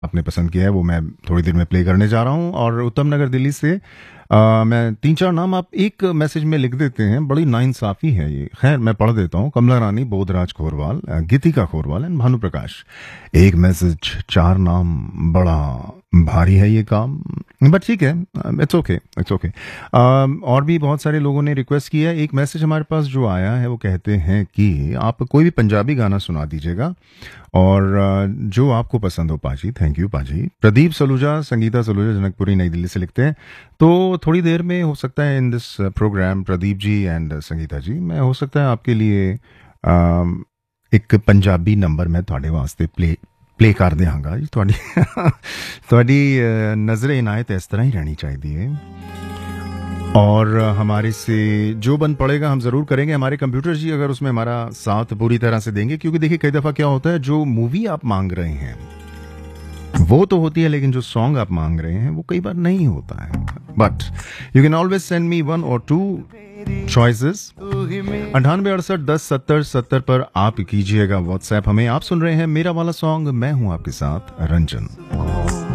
आपने पसंद किया है वो मैं थोड़ी देर में प्ले करने जा रहा हूँ। और उत्तम नगर दिल्ली से मैं 3-4 नाम आप एक मैसेज में लिख देते हैं, बड़ी नाइंसाफी है ये। खैर मैं पढ़ देता हूँ। कमला रानी, बोधराज खोरवाल, गीतिका खोरवाल एंड भानु प्रकाश। एक मैसेज 4 नाम, बड़ा भारी है ये काम, बट ठीक है, इट्स ओके, इट्स ओके। और भी बहुत सारे लोगों ने रिक्वेस्ट किया है। एक मैसेज हमारे पास जो आया है वो कहते हैं कि आप कोई भी पंजाबी गाना सुना दीजिएगा और जो आपको पसंद हो पाजी। थैंक यू पाजी। प्रदीप सलूजा, संगीता सलूजा, जनकपुरी, नई दिल्ली से लिखते हैं। तो थोड़ी देर में हो सकता है in this programme Pradeep ji and Sangeeta जी, मैं हो सकता है आपके लिए एक पंजाबी नंबर मैं थोड़े वास्ते प्ले कर देंगा जी। थोड़ी नजर इनायत इस तरह ही रहनी चाहिए। और हमारे से जो बन पड़ेगा हम जरूर करेंगे। हमारे कंप्यूटर जी अगर उसमें हमारा साथ पूरी तरह से देंगे, क्योंकि देखिए कई दफा क्या होता है, जो मूवी आप मांग रहे हैं वो तो होती है, लेकिन जो सॉन्ग आप मांग रहे हैं वो कई बार नहीं होता है। But you can always send me 1 or 2 choices. 9868107070 पर आप कीजिएगा व्हाट्सएप हमें। आप सुन रहे हैं मेरा वाला सॉन्ग, मैं हूं आपके साथ रंजन।